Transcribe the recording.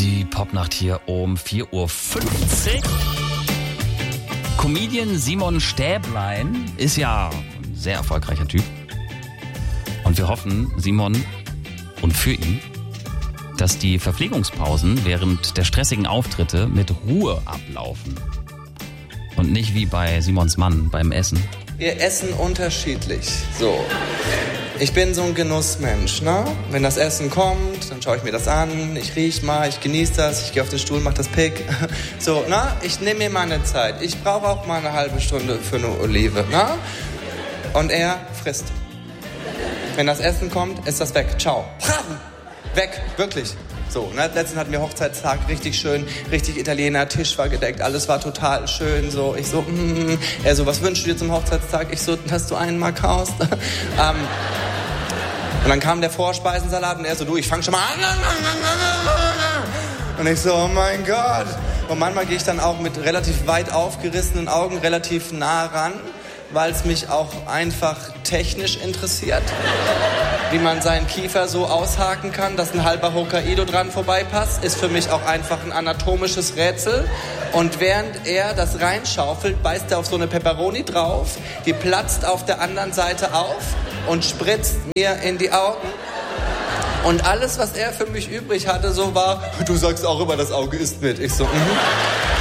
Die Popnacht hier um 4.50 Uhr. Comedian Simon Stäblein ist ja ein sehr erfolgreicher Typ. Und wir hoffen, Simon und für ihn, dass die Verpflegungspausen während der stressigen Auftritte mit Ruhe ablaufen. Und nicht wie bei Simons Mann beim Essen. Wir essen unterschiedlich. So. Ich bin so ein Genussmensch, ne? Wenn das Essen kommt, dann schaue ich mir das an, ich riech mal, ich genieße das, ich gehe auf den Stuhl, mach das Pick. So, ne? Ich nehme mir meine Zeit. Ich brauche auch mal eine halbe Stunde für eine Olive, ne? Und er frisst. Wenn das Essen kommt, ist das weg. Ciao. Weg, wirklich. So, ne? Letztens hatten wir Hochzeitstag, richtig schön, richtig Italiener, Tisch war gedeckt, alles war total schön, so. Ich so, Er so, was wünschst du dir zum Hochzeitstag? Ich so, dass du einen mal kaufst. Und dann kam der Vorspeisensalat und er so, du, ich fange schon mal an. Und ich so, oh mein Gott. Und manchmal gehe ich dann auch mit relativ weit aufgerissenen Augen relativ nah ran, weil es mich auch einfach technisch interessiert, wie man seinen Kiefer so aushaken kann, dass ein halber Hokkaido dran vorbeipasst, ist für mich auch einfach ein anatomisches Rätsel. Und während er das reinschaufelt, beißt er auf so eine Pepperoni drauf, die platzt auf der anderen Seite auf und spritzt mir in die Augen. Und alles, was er für mich übrig hatte, so war, du sagst auch immer, das Auge isst mit. Ich so,